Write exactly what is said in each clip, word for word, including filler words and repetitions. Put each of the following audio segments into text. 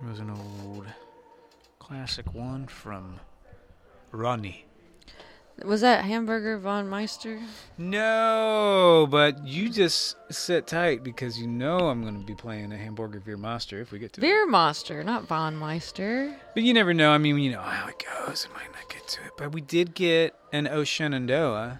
It was an old classic one from Ronnie. Was that Hamburger von Meister? No, but you just sit tight because you know I'm going to be playing a Hamburger Veermaster if we get to it. Veermaster, not von Meister. But you never know. I mean, you know how it goes. I might not get to it. But we did get an O Shenandoah.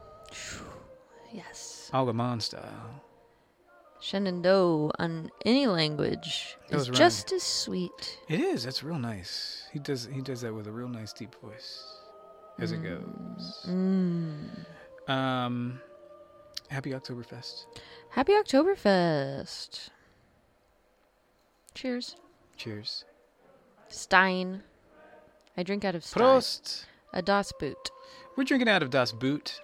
Yes. Allemande style. Shenandoah on any language That is was just as sweet. It is. That's real nice. He does He does that with a real nice deep voice as it goes. Mm. Um, Happy Oktoberfest. Happy Oktoberfest. Cheers. Cheers. Stein. I drink out of Stein. Prost. A Das Boot. We're drinking out of Das Boot.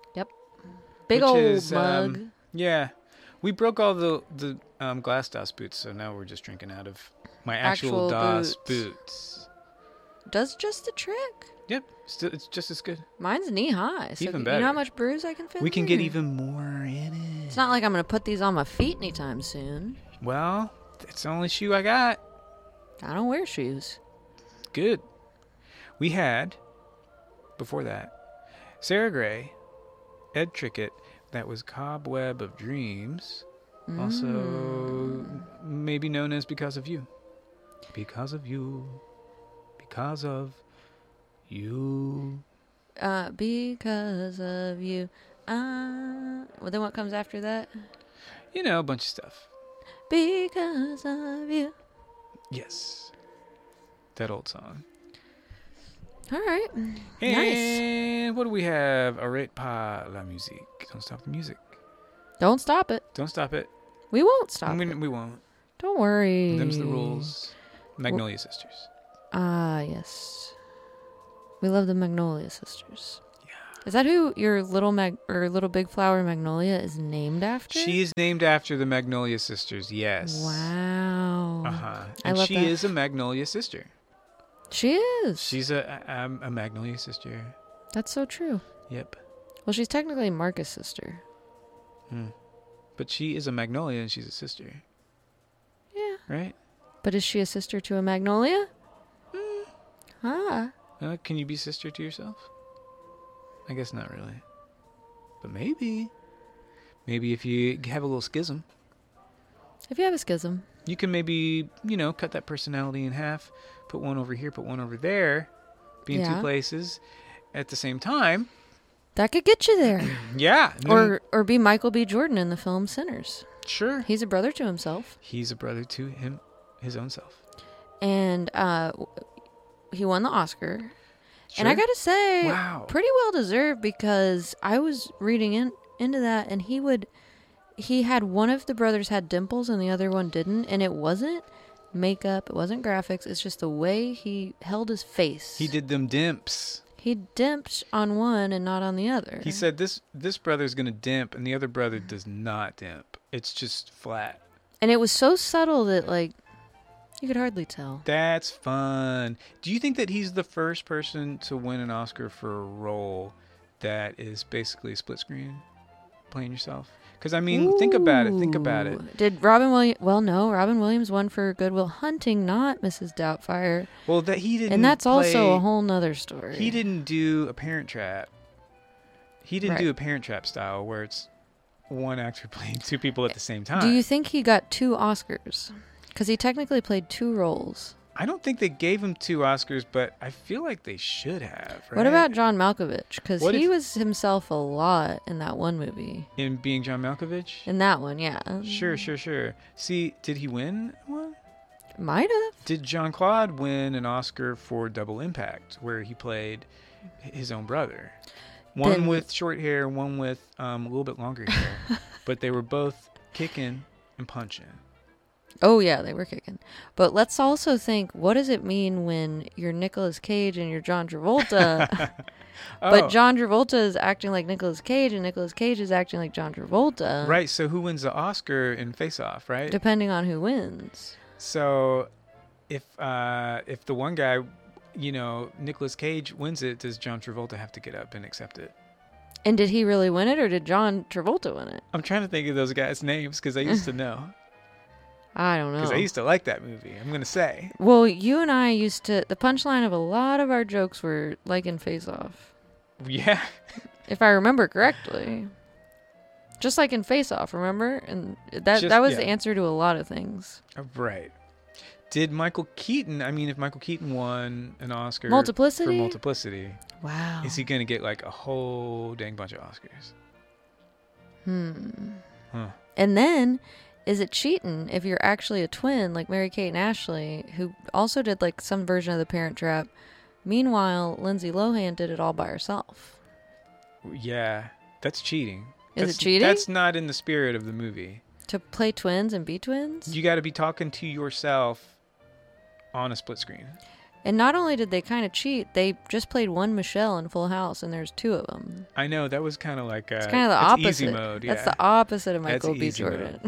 Big Which old is, mug. Um, yeah. We broke all the, the um, glass Das Boots, so now we're just drinking out of my actual, Actual Das boots. Boots. Does just the trick. Yep. Still, it's just as good. Mine's knee high. So Even you better. know how much bruise I can fit We in can get there? even more in it. It's not like I'm going to put these on my feet anytime soon. Well, it's the only shoe I got. I don't wear shoes. Good. We had, before that, Sarah Gray, Ed Trickett, that was Cobweb of Dreams, Mm. also maybe known as Because of You. Because of You. Because of You. Uh, because of you. Uh, well, then what comes after that? You know, a bunch of stuff. Because of you. Yes. That old song. All right. Nice. And what do we have? Arrête pas la musique. Don't stop the music. Don't stop it. Don't stop it. We won't stop I mean, it. we won't. Don't worry. Them's the rules. Magnolia Sisters. Ah, yes. We love the Magnolia Sisters. Yeah. Is that who your little mag or little big flower Magnolia is named after? She is named after the Magnolia Sisters, yes. Wow. Uh-huh. I And love she that. is a Magnolia sister. She is. She's a, a, a Magnolia sister. That's so true. Yep. Well, she's technically Marcus' sister. Hmm. But she is a Magnolia and she's a sister, Yeah. right? But is she a sister to a Magnolia? Hmm. Ah. Uh, can you be sister to yourself? I guess not really. But maybe. Maybe if you have a little schism, If you have a schism. you can maybe, you know, cut that personality in half, put one over here, put one over there, be in Yeah. two places at the same time. That could get you there. Yeah. or or be Michael B. Jordan in the film Sinners. Sure. He's a brother to himself. He's a brother to him, his own self. And uh, he won the Oscar. Sure. And I gotta say, Wow. pretty well deserved, because I was reading in, into that, and he would, he had one of the brothers had dimples and the other one didn't, and it wasn't makeup, it wasn't graphics, it's just the way he held his face. He did them dimps. He dimped on one and not on the other. He said this this brother's gonna dimp and the other brother does not dimp. It's just flat. And it was so subtle that, like, you could hardly tell. That's fun. Do you think that he's the first person to win an Oscar for a role that is basically split screen, playing yourself? Because I mean, think about it. Think about it. Ooh. Did Robin Williams? Well, no. Robin Williams won for Good Will Hunting, not Missus Doubtfire, Well, that he didn't. and that's also play- a whole nother story. He didn't do a Parent Trap. He didn't Right. do a Parent Trap style where it's one actor playing two people at the same time. Do you think he got two Oscars? Because he technically played two roles. I don't think they gave him two Oscars, but I feel like they should have. Right? What about John Malkovich? Because What he if- was himself a lot in that one movie. in being John Malkovich? In that one, yeah. Sure, sure, sure. See, did he win one? Might have. Did Jean Claude win an Oscar for Double Impact, where he played his own brother? One Then- with short hair, one with um, a little bit longer hair, but they were both kicking and punching. Oh, yeah, they were kicking. But let's also think, what does it mean when you're Nicolas Cage and you're John Travolta? Oh, But John Travolta is acting like Nicolas Cage, and Nicolas Cage is acting like John Travolta. right. So who wins the Oscar in Face Off, right? Depending on who wins. So if uh, if the one guy, you know, Nicolas Cage wins it, does John Travolta have to get up and accept it? And did he really win it, or did John Travolta win it? I'm trying to think of those guys' names because I used to know. I don't know. Because I used to like that movie, I'm going to say. Well, you and I used to... The punchline of a lot of our jokes were like in Face Off. Yeah. If I remember correctly. Just like in Face Off, remember? And that Just- that was yeah. the answer to a lot of things. Right. Did Michael Keaton, I mean, if Michael Keaton won an Oscar Multiplicity? for Multiplicity, Wow. is he going to get like a whole dang bunch of Oscars? Hmm. Huh. And then, is it cheating if you're actually a twin like Mary-Kate and Ashley, who also did like some version of The Parent Trap? Meanwhile, Lindsay Lohan did it all by herself. Yeah, that's cheating. Is That's- it cheating? That's not in the spirit of the movie. To play twins and be twins? You got to be talking to yourself on a split screen. And not only did they kind of cheat, they just played one Michelle in Full House, and there's two of them. I know, that was kind of like... Uh, It's kind of the that's opposite. easy mode, yeah. That's the opposite of That's Michael B. easy Jordan.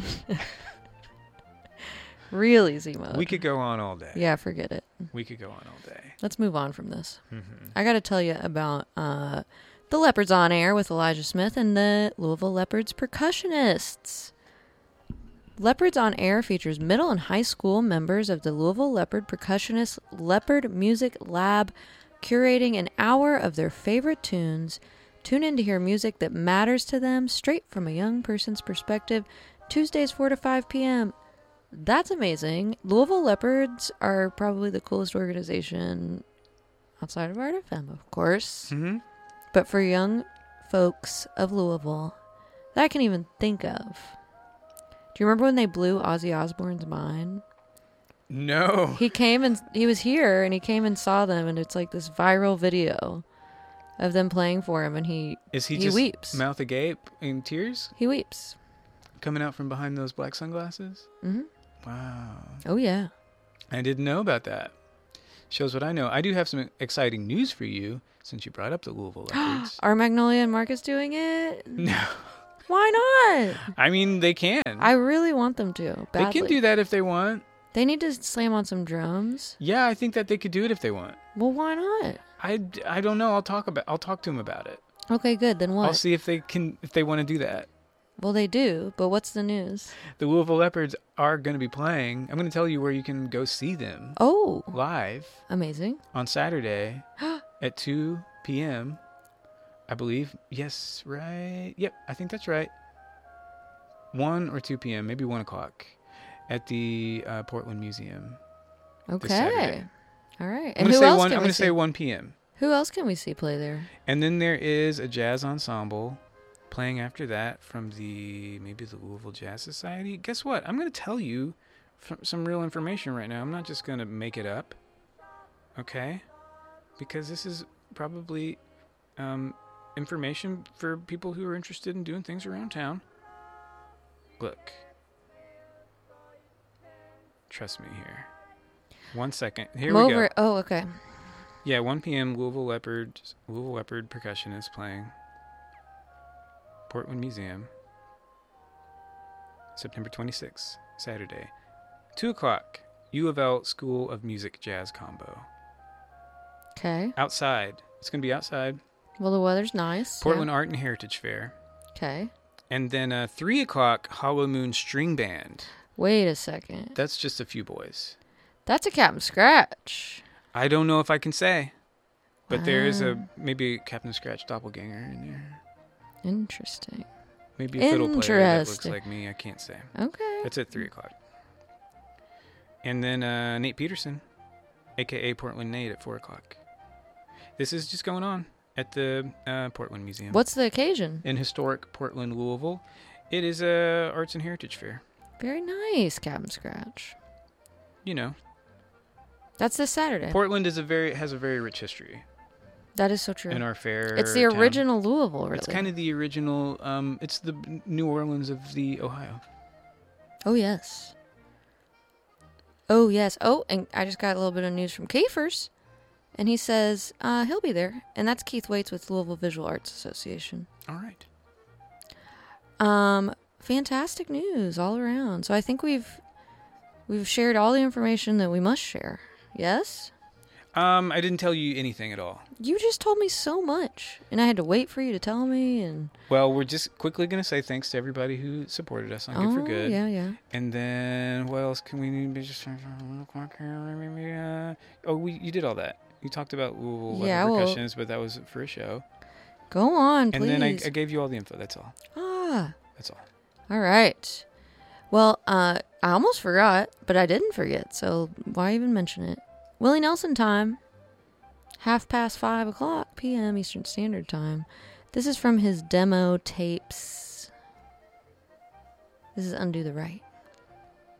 Real easy mode. We could go on all day. Yeah, forget it. We could go on all day. Let's move on from this. Mm-hmm. I got to tell you about uh, the Leopards on Air with Elijah Smith and the Louisville Leopards percussionists. Leopards on Air features middle and high school members of the Louisville Leopard Percussionist Leopard Music Lab, curating an hour of their favorite tunes. Tune in to hear music that matters to them straight from a young person's perspective. Tuesdays four to five p.m. That's amazing. Louisville Leopards are probably the coolest organization outside of Art F M, of course. Mm-hmm. But for young folks of Louisville that I can even think of. Do you remember when they blew Ozzy Osbourne's mind? No. He came and he was here and he came and saw them, and it's like this viral video of them playing for him, and he Is he, he just weeps. mouth agape in tears He weeps. coming out from behind those black sunglasses? Hmm. Wow. Oh yeah. I didn't know about that. Shows what I know. I do have some exciting news for you since you brought up the Louisville Leopards. Are Magnolia and Marcus doing it? No. Why not? I mean, they can. I really want them to. Badly. They can do that if they want. They need to slam on some drums. Yeah, I think that they could do it if they want. Well, why not? I, I don't know. I'll talk about. I'll talk to them about it. Okay, good. Then what? I'll see if they can if they want to do that. Well, they do, but what's the news? The Louisville Leopards are going to be playing. I'm going to tell you where you can go see them Oh, live amazing. on Saturday at two p.m. I believe. Yes, right. Yep, I think that's right. one or two p.m., maybe one o'clock at the uh, Portland Museum. Okay. Saturday. All right. I'm And going to who say else one. can I'm we going to see? say one p.m. Who else can we see play there? And then there is a jazz ensemble playing after that from the maybe the Louisville Jazz Society. Guess what? I'm going to tell you f- some real information right now. I'm not just going to make it up. Okay? Because this is probably um, information for people who are interested in doing things around town. Look. Trust me here. One second. Here I'm we over. go. Oh, okay. Yeah, one p.m. Louisville Leopards, Louisville Leopard percussionists playing. Portland Museum. September twenty-sixth, Saturday. two o'clock, U of L School of Music Jazz Combo. Okay. Outside. It's going to be outside. Well, the weather's nice. Portland Art and Heritage Fair. Okay. And then uh, three o'clock, Hollow Moon String Band. Wait a second. That's just a few boys. That's a Captain Scratch. I don't know if I can say. But there is a Wow. maybe Captain Scratch doppelganger in there. Interesting. Maybe a fiddle player that looks Interesting. like me. I can't say. Okay. That's at three o'clock. And then uh, Nate Peterson, a k a. Portland Nate, at four o'clock. This is just going on at the uh, Portland Museum. What's the occasion? In historic Portland, Louisville. It is a Arts and Heritage Fair. Very nice, Captain Scratch. You know, That's this Saturday. Portland is a very has a very rich history That is so true. in our fair. It's the town. original Louisville, really. It's kind of the original. Um, it's the New Orleans of the Ohio. Oh, yes. Oh, yes. Oh, and I just got a little bit of news from Kiefer's. And he says uh, he'll be there. And that's Keith Waits with Louisville Visual Arts Association. All right. Um, fantastic news all around. So I think we've we've shared all the information that we must share. Yes? Um, I didn't tell you anything at all. You just told me so much, and I had to wait for you to tell me. And Well, we're just quickly going to say thanks to everybody who supported us on oh, Good for Good. yeah, yeah. And then what else can we just real quick here? Maybe, uh, oh, we you did all that. You talked about Louisville Yeah, well- repercussions, but that was for a show. Go on, please. And then I, I gave you all the info. That's all. ah, That's all. all right. Well, uh, I almost forgot, but I didn't forget. So why even mention it? Willie Nelson time. Half past five o'clock p m. Eastern Standard Time. This is from his demo tapes. This is Undo the Right.